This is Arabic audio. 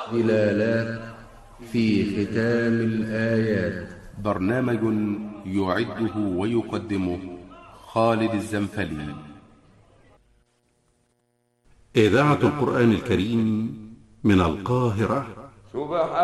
دلالات في ختام الآيات. برنامج يعده ويقدمه خالد الزنفلي. إذاعة القرآن الكريم من القاهرة. سبحان